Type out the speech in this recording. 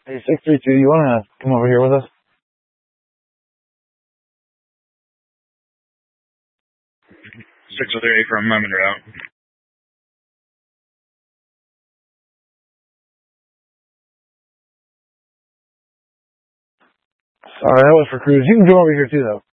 Hey, 632, you want to come over here with us? 603 from Lemon Route. Sorry, that was for Cruz. You can come over here too, though.